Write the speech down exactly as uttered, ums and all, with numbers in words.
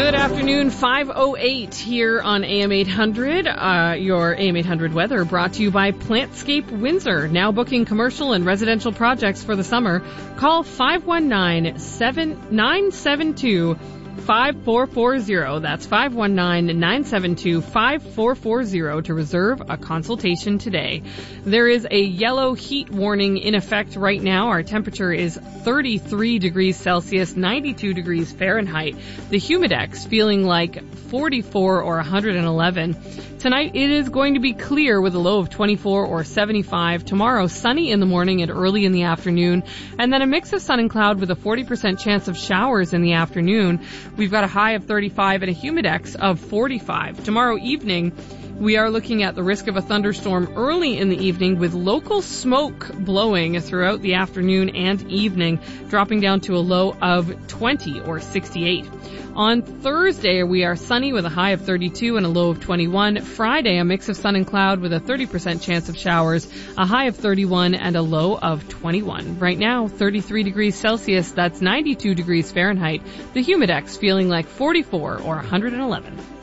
Good afternoon, five oh eight here on A M eight hundred. Uh, your A M eight hundred weather brought to you by Plantscape Windsor. Now booking commercial and residential projects for the summer. Call five one nine, nine seven two, five four four zero. That's five one nine, nine seven two, five four four zero to reserve a consultation today. There is a yellow heat warning in effect right now. Our temperature is thirty-three degrees Celsius, ninety-two degrees Fahrenheit. The humidex feeling like forty-four or one hundred eleven. Tonight it is going to be clear with a low of twenty-four or seventy-five. Tomorrow sunny in the morning and early in the afternoon. And then a mix of sun and cloud with a forty percent chance of showers in the afternoon. We've got a high of thirty-five and a humidex of forty-five. Tomorrow evening, we are looking at the risk of a thunderstorm early in the evening with local smoke blowing throughout the afternoon and evening, dropping down to a low of twenty or sixty-eight. On Thursday, we are sunny with a high of thirty-two and a low of twenty-one. Friday, a mix of sun and cloud with a thirty percent chance of showers, a high of thirty-one and a low of twenty-one. Right now, thirty-three degrees Celsius, that's ninety-two degrees Fahrenheit. The humidex feeling like forty-four or one hundred eleven.